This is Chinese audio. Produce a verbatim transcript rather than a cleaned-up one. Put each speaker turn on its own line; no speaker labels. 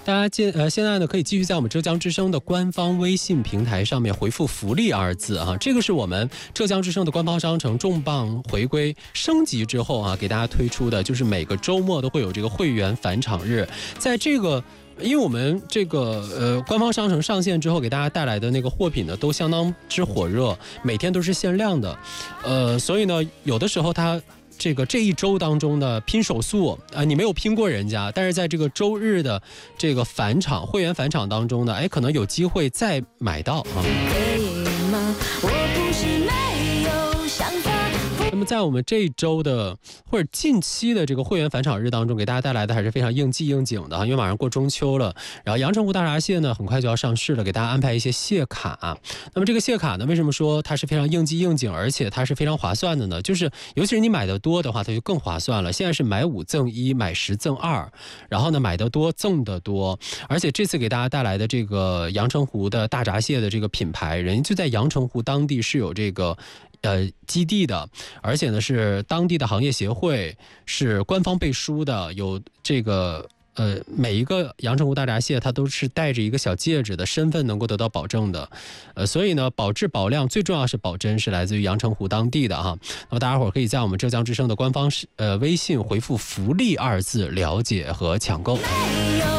大家现呃现在呢可以继续在我们浙江之声的官方微信平台上面回复福利二字啊，这个是我们浙江之声的官方商城重磅回归升级之后啊，给大家推出的，就是每个周末都会有这个会员返场日。在这个因为我们这个呃官方商城上线之后，给大家带来的那个货品呢都相当之火热，每天都是限量的，呃，所以呢有的时候它这个这一周当中的拼手速啊、呃，你没有拼过人家，但是在这个周日的这个返场会员返场当中呢，哎，可能有机会再买到啊。那么在我们这一周的或者近期的这个会员返场日当中，给大家带来的还是非常应季应景的哈，因为马上过中秋了，然后阳澄湖大闸蟹呢很快就要上市了，给大家安排一些蟹卡。那么这个蟹卡呢，为什么说它是非常应季应景，而且它是非常划算的呢？就是尤其是你买的多的话，它就更划算了。现在是买五赠一，买十赠二，然后呢买的多赠的多，而且这次给大家带来的这个阳澄湖的大闸蟹的这个品牌，人家就在阳澄湖当地是有这个呃基地的，而且呢是当地的行业协会，是官方背书的，有这个呃每一个阳澄湖大闸蟹它都是带着一个小戒指的，身份能够得到保证的，呃所以呢保质保量，最重要是保真，是来自于阳澄湖当地的哈。那么大家伙可以在我们浙江之声的官方呃微信回复福利二字了解和抢购。